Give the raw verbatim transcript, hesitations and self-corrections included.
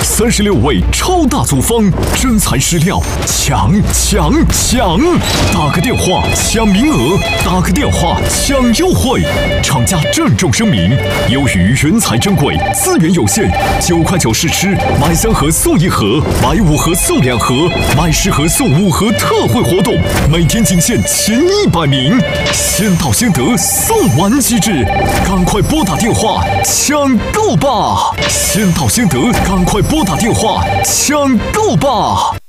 三十六位超大组方，真材实料，抢抢抢！打个电话抢名额，打个电话抢优惠。厂家郑重声明：由于原材珍贵，资源有限，九块九试吃，买三盒送一盒，买五盒送两盒，买十盒送五盒特惠活动，每天仅限前一百名，先到先得，送完即止，赶快拨打电话抢购吧！先到先得，赶快拨打电话抢购吧！